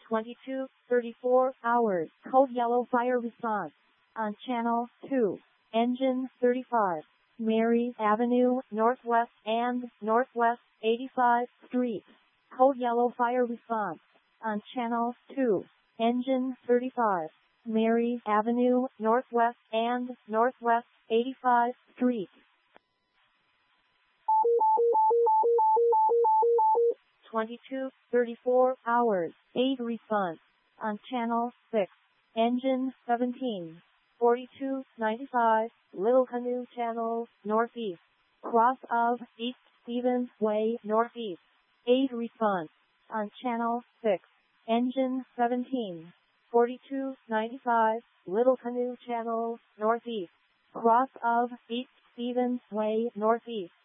22:34 hours. Code yellow fire response. On channel 2. Engine 35. Mary Avenue, Northwest and Northwest 85th Street. Code yellow fire response. On channel 2. Engine 35. Mary Avenue, Northwest and Northwest 85th Street. 22:34 hours. 8 response. On channel 6. Engine 17. 4295, Little Canoe Channel, Northeast. Cross of East Stevens Way, Northeast. 8 response. On channel 6. Engine 17. 4295, Little Canoe Channel, Northeast. Cross of East Stevens Way, Northeast.